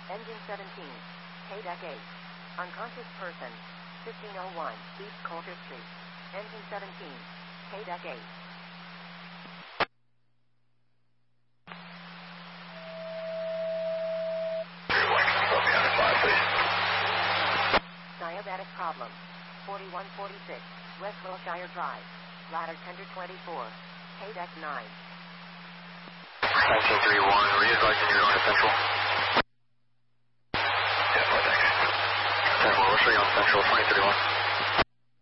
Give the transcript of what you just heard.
Engine 17. K-Deck 8. Unconscious person. 1501 East Coulter Street. Engine 17. K-Deck 8. Diabetic problem. 4146 West Wilshire Drive. Ladder tender 24. K-Deck 9. 1931, were you advising you're going to Central? Yeah, thanks. 10-4, we'll show you on Central 2031.